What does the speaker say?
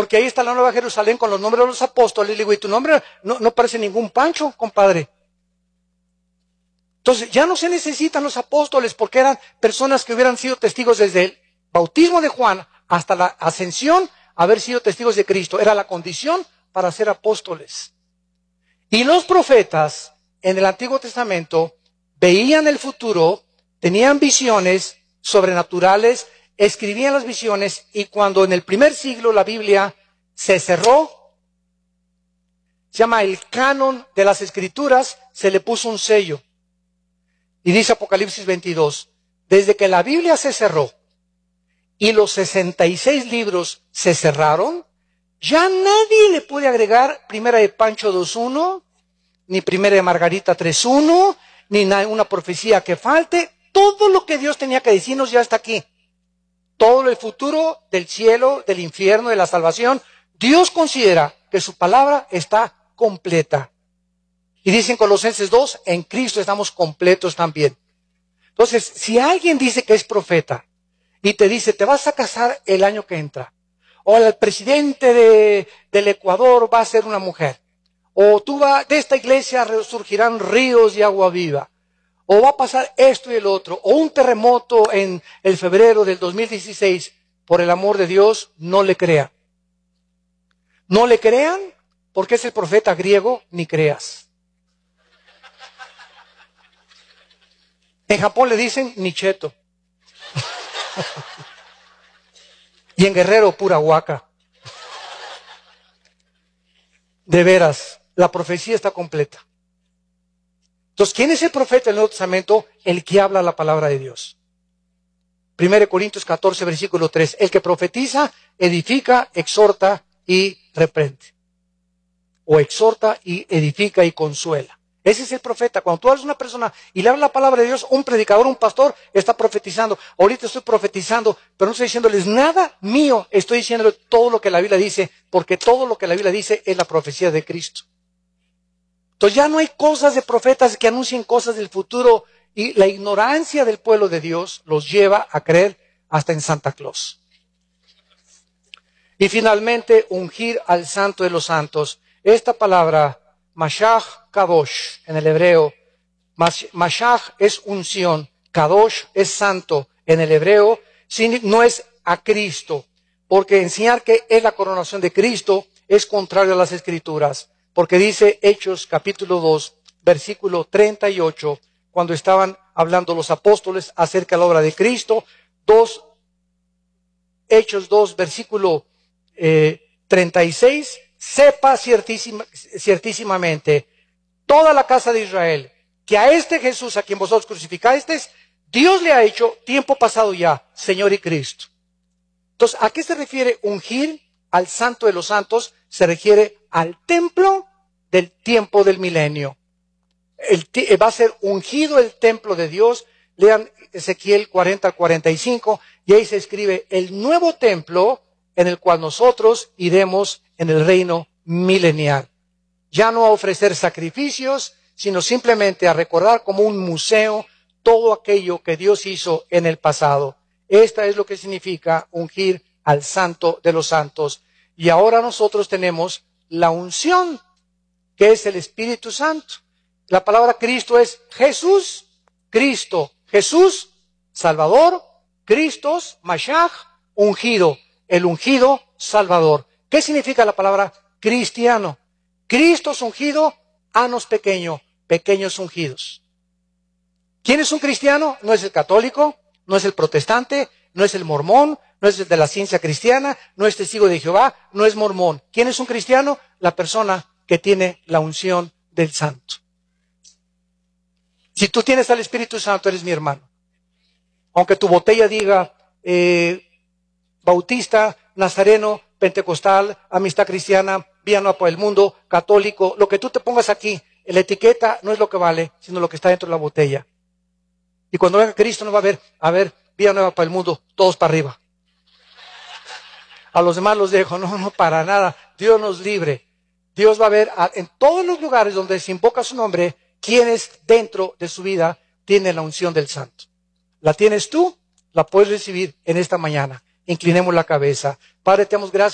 Porque ahí está la Nueva Jerusalén con los nombres de los apóstoles. Le digo, y tu nombre no parece ningún Pancho, compadre. Entonces, ya no se necesitan los apóstoles porque eran personas que hubieran sido testigos desde el bautismo de Juan hasta la ascensión, haber sido testigos de Cristo. Era la condición para ser apóstoles. Y los profetas en el Antiguo Testamento veían el futuro, tenían visiones sobrenaturales, escribían las visiones, y cuando en el primer siglo la Biblia se cerró, se llama el canon de las Escrituras, se le puso un sello. Y dice Apocalipsis 22, desde que la Biblia se cerró y los 66 libros se cerraron, ya nadie le puede agregar Primera de Pancho 2.1, ni Primera de Margarita 3.1, ni una profecía que falte. Todo lo que Dios tenía que decirnos ya está aquí. Todo el futuro del cielo, del infierno, de la salvación. Dios considera que su palabra está completa. Y dice en Colosenses 2, en Cristo estamos completos también. Entonces, si alguien dice que es profeta y te dice, te vas a casar el año que entra, o el presidente del Ecuador va a ser una mujer, o de esta iglesia resurgirán ríos de agua viva, o va a pasar esto y el otro, o un terremoto en el febrero del 2016, por el amor de Dios, no le crean. No le crean porque es el profeta griego, ni creas. En Japón le dicen nicheto. Y en Guerrero, pura huaca. De veras, la profecía está completa. Entonces, ¿quién es el profeta del Nuevo Testamento? El que habla la palabra de Dios. 1 Corintios 14, versículo 3. El que profetiza, edifica, exhorta y reprende. O exhorta y edifica y consuela. Ese es el profeta. Cuando tú eres una persona y le hablas la palabra de Dios, un predicador, un pastor, está profetizando. Ahorita estoy profetizando, pero no estoy diciéndoles nada mío. Estoy diciéndoles todo lo que la Biblia dice, porque todo lo que la Biblia dice es la profecía de Cristo. Entonces ya no hay cosas de profetas que anuncien cosas del futuro, y la ignorancia del pueblo de Dios los lleva a creer hasta en Santa Claus. Y finalmente, ungir al Santo de los Santos. Esta palabra, Mashiach Kadosh, en el hebreo, Mashiach es unción, Kadosh es santo, en el hebreo, no es a Cristo, porque enseñar que es la coronación de Cristo es contrario a las Escrituras, porque dice Hechos capítulo 2, versículo 38, cuando estaban hablando los apóstoles acerca de la obra de Cristo, Hechos 2, versículo 36, sepa ciertísimamente toda la casa de Israel que a este Jesús a quien vosotros crucificasteis, Dios le ha hecho tiempo pasado ya Señor y Cristo. Entonces, ¿a qué se refiere ungir al Santo de los Santos? Se refiere al templo del tiempo del milenio. Va a ser ungido el templo de Dios. Lean Ezequiel 40 al 45 y ahí se escribe el nuevo templo en el cual nosotros iremos en el reino milenial. Ya no a ofrecer sacrificios, sino simplemente a recordar como un museo todo aquello que Dios hizo en el pasado. Esta es lo que significa ungir al Santo de los Santos. Y ahora nosotros tenemos la unción, que es el Espíritu Santo. La palabra Cristo es Jesús, Cristo, Jesús, Salvador, Cristos, Mashiach, ungido, el ungido Salvador. ¿Qué significa la palabra cristiano? Cristo es ungido, anos pequeño, pequeños ungidos. ¿Quién es un cristiano? No es el católico, no es el protestante, no es el mormón, no es el de la ciencia cristiana, no es testigo de Jehová, no es mormón. ¿Quién es un cristiano? La persona que tiene la unción del Santo. Si tú tienes al Espíritu Santo, eres mi hermano. Aunque tu botella diga bautista, nazareno, pentecostal, amistad cristiana, Vía Nueva por el Mundo, católico, lo que tú te pongas aquí, la etiqueta no es lo que vale, sino lo que está dentro de la botella. Y cuando venga Cristo no va a ver, Vía Nueva para el Mundo, todos para arriba. A los demás los dejo, no, para nada. Dios nos libre. Dios va a ver en todos los lugares donde se invoca su nombre, quienes dentro de su vida tienen la unción del Santo. ¿La tienes tú? La puedes recibir en esta mañana. Inclinemos la cabeza. Padre, te damos gracias.